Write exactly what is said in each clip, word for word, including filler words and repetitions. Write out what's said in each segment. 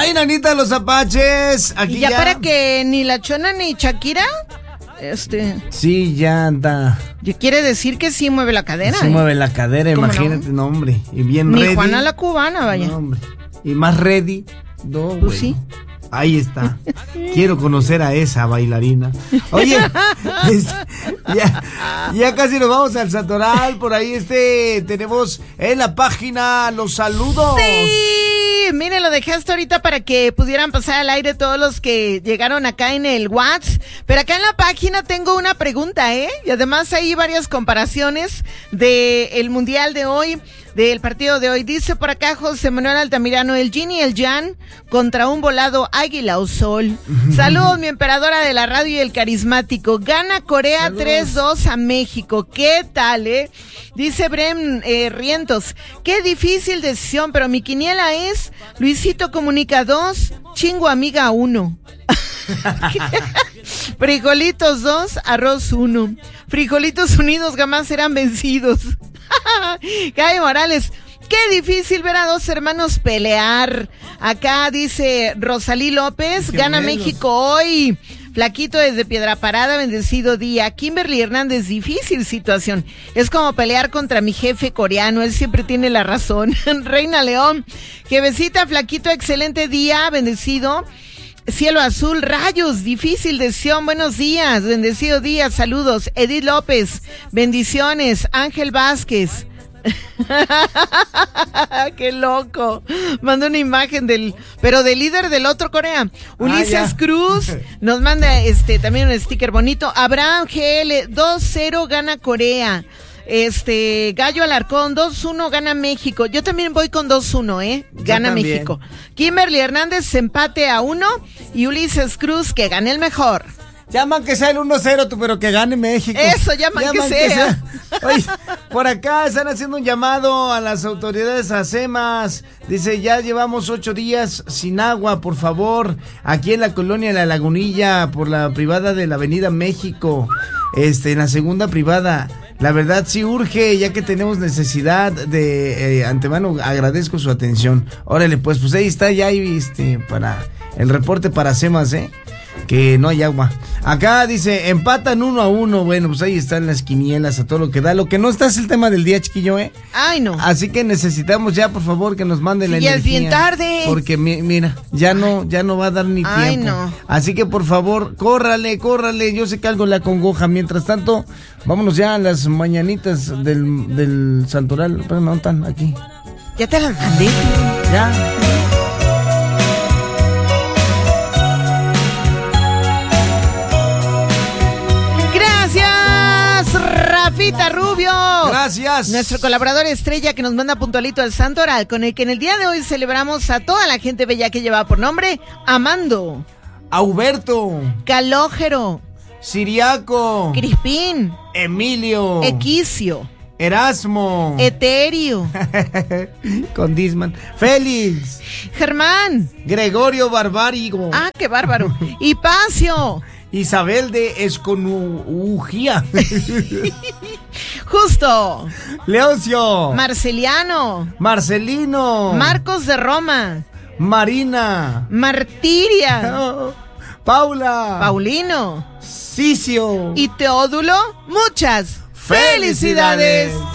Ay, nanita, los apaches. Aquí y ya, ya para que ni la Chona ni Shakira, este... Sí, ya anda. Quiere decir que sí mueve la cadera. Sí ¿eh? mueve la cadera, imagínate, no? no, hombre. Y bien ni ready. Juana la cubana, vaya. No, hombre. Y más ready. No, pues bueno. sí. Ahí está. Quiero conocer a esa bailarina. Oye, es, ya, ya casi nos vamos al Santoral. Por ahí este tenemos en la página los saludos. Sí, miren, lo dejé hasta ahorita para que pudieran pasar al aire todos los que llegaron acá en el WhatsApp. Pero acá en la página tengo una pregunta, ¿eh? Y además hay varias comparaciones del Mundial de hoy, del partido de hoy. Dice por acá José Manuel Altamirano, el Yin y el Yang contra un volado águila o sol. Saludos, mi emperadora de la radio y el carismático. Gana Corea Saludos. tres dos a México. ¿Qué tal, eh? Dice Brem eh, Rientos, qué difícil decisión, pero mi quiniela es Luisito Comunica dos, Chingo Amiga uno. Frijolitos dos, arroz uno. Frijolitos unidos jamás serán vencidos. Calle Morales, qué difícil ver a dos hermanos pelear. Acá dice Rosalí López, gana México hoy. Flaquito desde Piedra Parada, bendecido día. Kimberly Hernández, difícil situación. Es como pelear contra mi jefe coreano, él siempre tiene la razón. Reina León, Jevecita, Flaquito, excelente día, bendecido. Cielo azul, rayos, difícil decisión, buenos días, bendecido día, saludos. Edith López, bendiciones. Ángel Vázquez. Qué loco. Manda una imagen del, pero del líder del otro Corea. Ulises ah, Cruz nos manda este también un sticker bonito. Abraham G L, dos cero gana Corea. Este, Gallo Alarcón, dos uno gana México. Yo también voy con dos uno, ¿eh? Gana México. Kimberly Hernández, empate a uno. Y Ulises Cruz, que gane el mejor. Llaman que sea el uno cero, pero que gane México. Eso, llaman, llaman que, sea. que sea. Oye, por acá están haciendo un llamado a las autoridades a SEMAS. Dice, ya llevamos ocho días sin agua, por favor. Aquí en la colonia La Lagunilla, por la privada de la Avenida México. Este, en la segunda privada. La verdad sí urge, ya que tenemos necesidad de eh, antemano, agradezco su atención. Órale, pues, pues ahí está ya, este, para el reporte para SEMAS, ¿eh? Que no hay agua. Acá dice, empatan uno a uno. Bueno, pues ahí están las quinielas, a todo lo que da. Lo que no está es el tema del día, chiquillo, ¿eh? Ay, no. Así que necesitamos ya, por favor, que nos manden sí, la energía. Ya es bien tarde. Porque, mi, mira, ya no, ya no va a dar ni Ay, tiempo. No. Así que, por favor, córrale, córrale. Yo sé que algo le acongoja. Mientras tanto, vámonos ya a las mañanitas del, del Santoral. Espérame, ¿dónde están? Aquí. Ya te las mandé. Ya. Rafita Rubio. Gracias. Nuestro colaborador estrella que nos manda puntualito al Santoral, con el que en el día de hoy celebramos a toda la gente bella que lleva por nombre Amando, Auberto, Calógero, Siriaco, Crispín, Emilio, Equicio, Erasmo, Eterio, con Disman, Félix, Germán, Gregorio Barbárigo. Ah, qué bárbaro. Hipacio, Isabel de Esconujía. Justo. Leoncio. Marceliano. Marcelino. Marcos de Roma. Marina. Martiria. Oh, Paula. Paulino. Cicio. Y Teodulo, muchas felicidades. felicidades.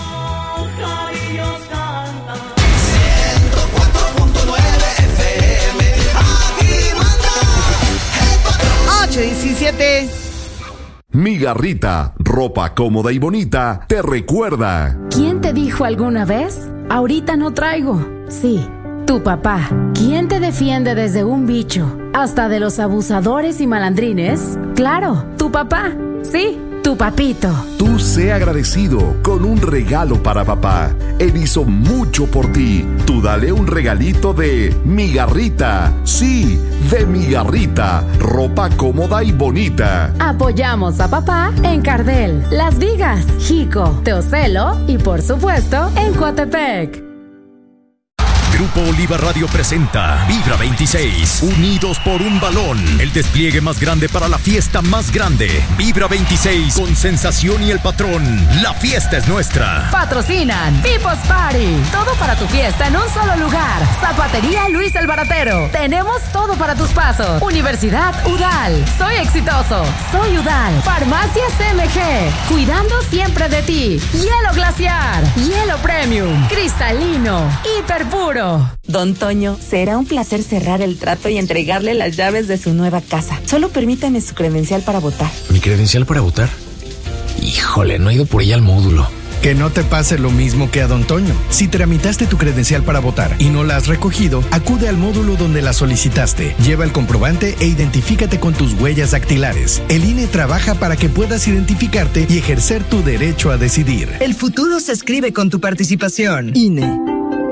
ocho diecisiete. Mi Garrita, ropa cómoda y bonita, te recuerda. ¿Quién te dijo alguna vez? Ahorita no traigo. Sí, tu papá. ¿Quién te defiende desde un bicho hasta de los abusadores y malandrines? Claro, tu papá. Sí, tu papito. Tú sé agradecido con un regalo para papá. Él hizo mucho por ti. Tú dale un regalito de Mi Garrita. Sí, de Mi Garrita. Ropa cómoda y bonita. Apoyamos a papá en Cardel, Las Vigas, Jico, Teocelo y por supuesto en Coatepec. Grupo Grupo Oliva Radio presenta Vibra veintiséis, unidos por un balón. El despliegue más grande para la fiesta más grande. Vibra veintiséis, con Sensación y El Patrón. La fiesta es nuestra. Patrocinan People's Party. Todo para tu fiesta en un solo lugar. Zapatería Luis el Baratero. Tenemos todo para tus pasos. Universidad Udal. Soy exitoso. Soy Udal. Farmacias M G. Cuidando siempre de ti. Hielo glaciar. Hielo premium. Cristalino. Hiper puro. Don Toño, será un placer cerrar el trato y entregarle las llaves de su nueva casa. Solo permítame su credencial para votar. ¿Mi credencial para votar? Híjole, no he ido por ella al módulo. Que no te pase lo mismo que a Don Toño. Si tramitaste tu credencial para votar y no la has recogido, acude al módulo donde la solicitaste. Lleva el comprobante e identifícate con tus huellas dactilares. El I N E trabaja para que puedas identificarte y ejercer tu derecho a decidir. El futuro se escribe con tu participación. I N E.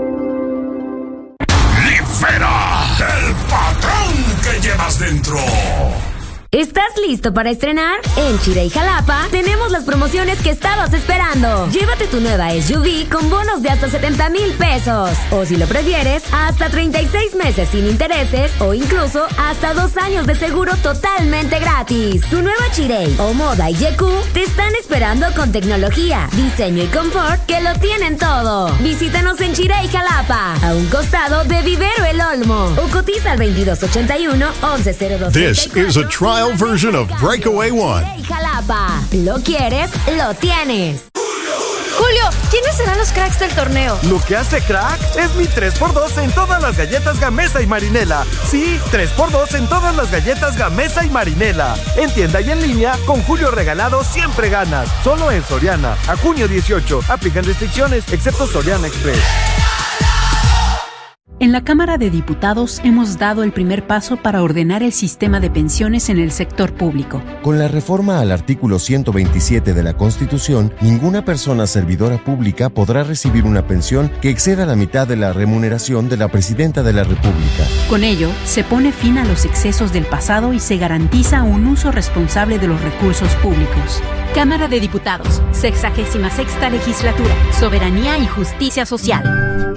¡Libera el patrón que llevas dentro! ¿Estás listo para estrenar? En Chirey Jalapa tenemos las promociones que estabas esperando. Llévate tu nueva S U V con bonos de hasta setenta mil pesos. O si lo prefieres, hasta treinta y seis meses sin intereses o incluso hasta dos años de seguro totalmente gratis. Tu nueva Chirey o Moda y Y Q te están esperando con tecnología, diseño y confort que lo tienen todo. Visítanos en Chirey Jalapa, a un costado de Vivero El Olmo. O cotiza al veintidós ochenta y uno, once cero dos. This is a trial version of Breakaway One. Jalapa, lo quieres, lo tienes. Julio, ¿quiénes serán los cracks del torneo? Lo que hace crack es mi tres por dos en todas las galletas Gamesa y Marinela. Sí, tres por dos en todas las galletas Gamesa y Marinela. En tienda y en línea, con Julio Regalado siempre ganas. Solo en Soriana. A junio dieciocho. Aplican restricciones, excepto Soriana Express. En la Cámara de Diputados hemos dado el primer paso para ordenar el sistema de pensiones en el sector público. Con la reforma al artículo ciento veintisiete de la Constitución, ninguna persona servidora pública podrá recibir una pensión que exceda la mitad de la remuneración de la Presidenta de la República. Con ello, se pone fin a los excesos del pasado y se garantiza un uso responsable de los recursos públicos. Cámara de Diputados, sexagésima sexta legislatura, Soberanía y Justicia Social.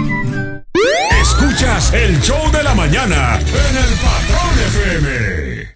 Escuchas el show de la mañana en el Patrón F M.